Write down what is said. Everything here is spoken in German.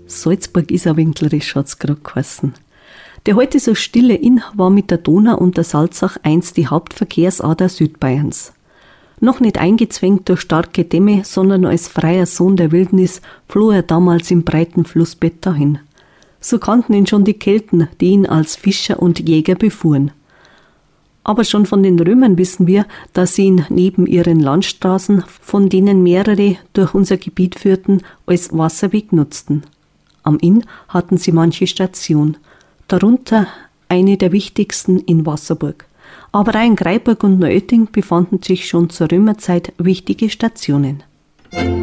Salzburg ist ein winklerisch, hat's grad geheißen. Der heute so stille Inn war mit der Donau und der Salzach einst die Hauptverkehrsader Südbayerns. Noch nicht eingezwängt durch starke Dämme, sondern als freier Sohn der Wildnis floh er damals im breiten Flussbett dahin. So kannten ihn schon die Kelten, die ihn als Fischer und Jäger befuhren. Aber schon von den Römern wissen wir, dass sie ihn neben ihren Landstraßen, von denen mehrere durch unser Gebiet führten, als Wasserweg nutzten. Am Inn hatten sie manche Station, darunter eine der wichtigsten in Wasserburg. Aber auch in Greiburg und Neuötting befanden sich schon zur Römerzeit wichtige Stationen.